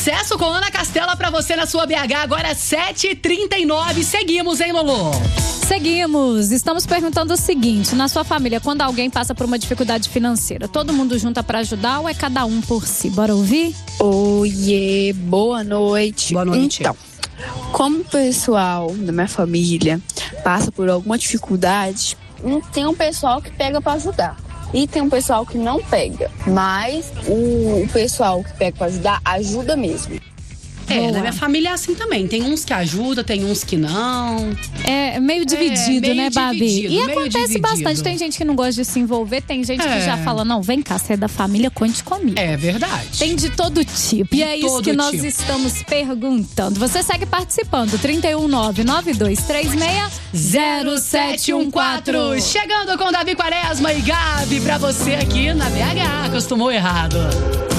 Sucesso com Ana Castela pra você na sua BH. Agora 7h39. Seguimos, hein, Lolo? Seguimos. Estamos perguntando o seguinte: na sua família, quando alguém passa por uma dificuldade financeira, todo mundo junta pra ajudar ou é cada um por si? Bora ouvir? Oiê, boa noite. Boa noite. Então, como o pessoal da minha família passa por alguma dificuldade, tem um pessoal que pega pra ajudar. E tem um pessoal que não pega. Mas o pessoal que pega pra ajudar, ajuda mesmo. Na minha família é assim também. Tem uns que ajudam, tem uns que não. É meio dividido, meio né, Babi? dividido, E meio acontece dividido. bastante. Tem gente que não gosta de se envolver, tem gente que já fala, não, vem cá, você é da família, conte comigo. É verdade. Tem de todo tipo. E é isso que nós estamos perguntando. Você segue participando. 319-9236-0714. Chegando com Davi Quaresma e Gabi pra você aqui na BH. Acostumou errado.